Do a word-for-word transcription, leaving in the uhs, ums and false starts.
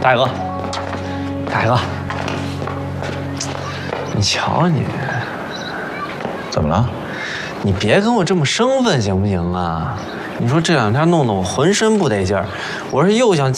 大哥，大哥，你瞧你， 怎么了？ 你别跟我这么生分行不行啊？你说这两天弄得我浑身不得劲儿，我是又想